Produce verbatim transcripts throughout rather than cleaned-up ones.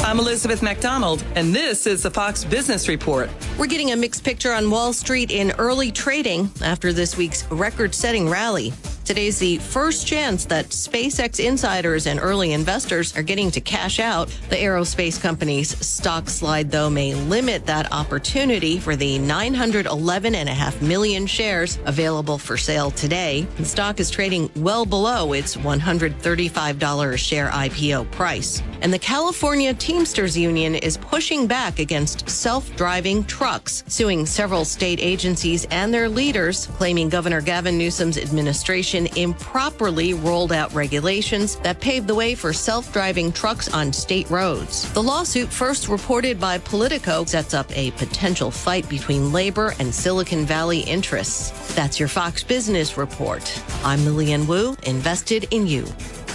I'm Elizabeth McDonald, and this is the Fox Business Report. We're getting a mixed picture on Wall Street in early trading after this week's record-setting rally. Today's the first chance that SpaceX insiders and early investors are getting to cash out. The aerospace company's stock slide, though, may limit that opportunity for the nine hundred eleven point five million shares available for sale today. The stock is trading well below its one hundred thirty-five dollars a share I P O price. And the California Teamsters Union is pushing back against self-driving trucks, suing several state agencies and their leaders, claiming Governor Gavin Newsom's administration improperly rolled out regulations that paved the way for self-driving trucks on state roads. The lawsuit, first reported by Politico, sets up a potential fight between labor and Silicon Valley interests. That's your Fox Business Report. I'm Lillian Wu, invested in you.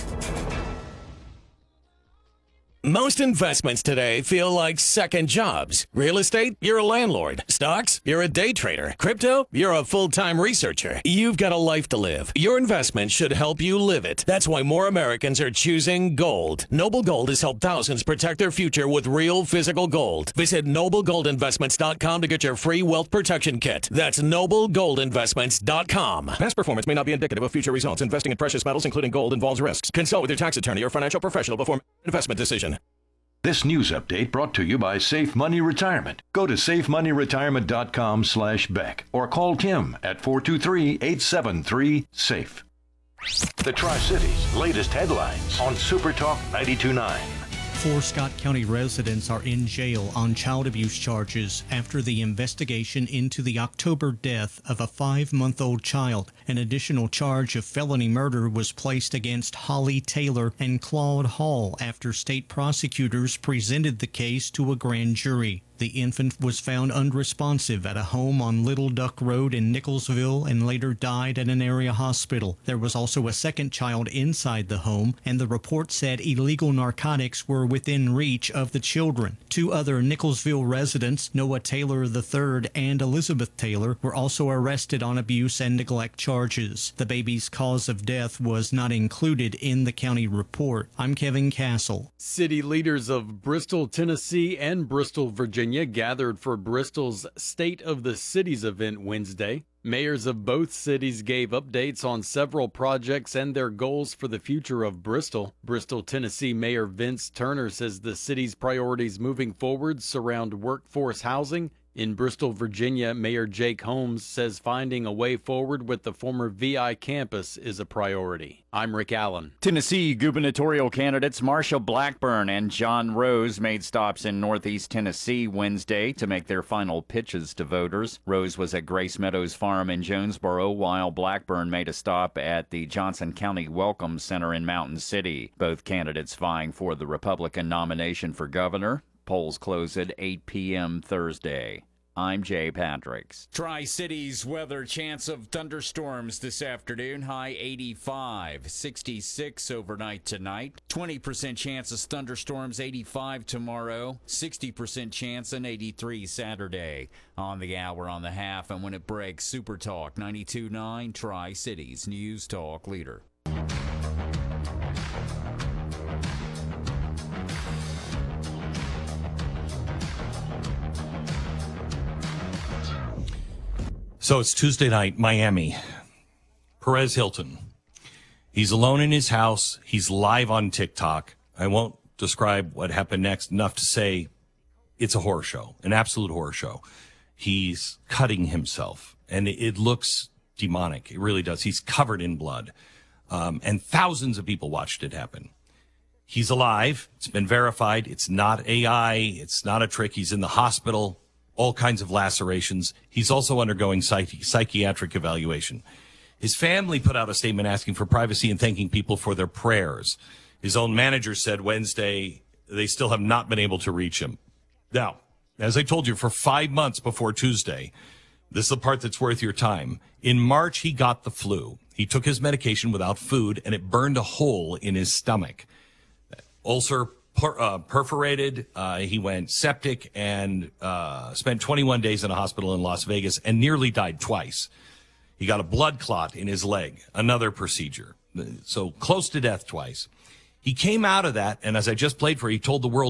Most investments today feel like second jobs. Real estate, you're a landlord. Stocks, you're a day trader. Crypto, you're a full-time researcher. You've got a life to live. Your investment should help you live it. That's why more Americans are choosing gold. Noble Gold has helped thousands protect their future with real physical gold. Visit noble gold investments dot com to get your free wealth protection kit. That's noble gold investments dot com. Past performance may not be indicative of future results. Investing in precious metals, including gold, involves risks. Consult with your tax attorney or financial professional before making an investment decision. This news update brought to you by Safe Money Retirement. Go to safe money retirement dot com slash Beck or call Tim at four two three, eight seven three, SAFE. The Tri-Cities' latest headlines on Super Talk ninety-two point nine. Four Scott County residents are in jail on child abuse charges after the investigation into the October death of a five-month-old child. An additional charge of felony murder was placed against Holly Taylor and Claude Hall after state prosecutors presented the case to a grand jury. The infant was found unresponsive at a home on Little Duck Road in Nicholsville and later died at an area hospital. There was also a second child inside the home, and the report said illegal narcotics were within reach of the children. Two other Nicholsville residents, Noah Taylor the third and Elizabeth Taylor, were also arrested on abuse and neglect charges. The baby's cause of death was not included in the county report. I'm Kevin Castle. City leaders of Bristol, Tennessee and Bristol, Virginia gathered for Bristol's State of the Cities event Wednesday. Mayors of both cities gave updates on several projects and their goals for the future of Bristol. Bristol, Tennessee Mayor Vince Turner says the city's priorities moving forward surround workforce housing. In Bristol, Virginia, Mayor Jake Holmes says finding a way forward with the former V I campus is a priority. I'm Rick Allen. Tennessee gubernatorial candidates Marsha Blackburn and John Rose made stops in Northeast Tennessee Wednesday to make their final pitches to voters. Rose was at Grace Meadows Farm in Jonesboro, while Blackburn made a stop at the Johnson County Welcome Center in Mountain City. Both candidates vying for the Republican nomination for governor. Polls close at eight p.m. Thursday. I'm Jay Patricks. Tri-Cities weather, chance of thunderstorms this afternoon, high eighty-five, sixty-six overnight tonight, twenty percent chance of thunderstorms, eighty-five tomorrow, sixty percent chance, and eighty-three Saturday. On the hour, on the half, and when it breaks, Super Talk ninety-two point nine, Tri-Cities News Talk leader. So it's Tuesday night, Miami. Perez Hilton. He's alone in his house. He's live on TikTok. I won't describe what happened next, enough to say it's a horror show, an absolute horror show. He's cutting himself, and it looks demonic. It really does. He's covered in blood, um, and thousands of people watched it happen. He's alive. It's been verified. It's not A I. It's not a trick. He's in the hospital. All kinds of lacerations. He's also undergoing psych- psychiatric evaluation. His family put out a statement asking for privacy and thanking people for their prayers. His own manager said Wednesday they still have not been able to reach him. Now, as I told you, for five months before Tuesday, this is the part that's worth your time. In March, he got the flu. He took his medication without food, and it burned a hole in his stomach. Ulcer Per, uh, perforated, uh, he went septic and uh, spent twenty-one days in a hospital in Las Vegas and nearly died twice. He got a blood clot in his leg, another procedure. So close to death twice. He came out of that, and as I just played for you, he told the world